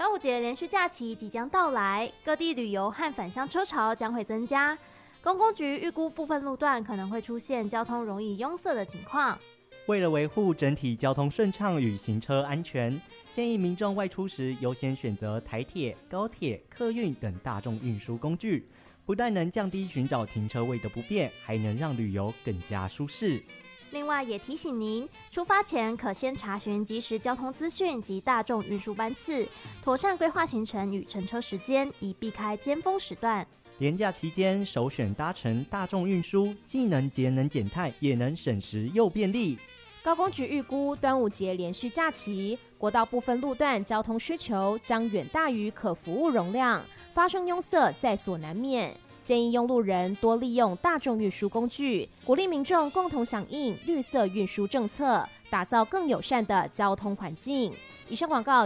端午节连续假期即将到来，各地旅游和返乡车潮将会增加。公工局预估部分路段可能会出现交通容易拥塞的情况。 为了维护整体交通顺畅与行车安全，建议民众外出时优先选择台铁、高铁、客运等大众运输工具，不但能降低寻找停车位的不便，还能让旅游更加舒适。 另外也提醒您，出发前可先查询即时交通资讯及大众运输班次，妥善规划行程与乘车时间，以避开尖峰时段。 连假期间首选搭乘大众运输，既能节能减碳，也能省时又便利。 高工局预估端午节连续假期，国道部分路段交通需求将远大于可服务容量，发生拥塞在所难免。建议用路人多利用大众运输工具，鼓励民众共同响应绿色运输政策，打造更友善的交通环境。以上广告